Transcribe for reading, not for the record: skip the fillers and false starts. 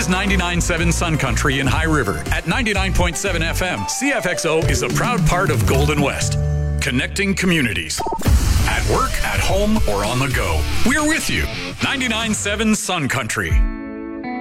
is 99.7 Sun Country in High River. At 99.7 FM, CFXO is a proud part of Golden West. Connecting communities. At work, at home, or on the go. We're with you. 99.7 Sun Country.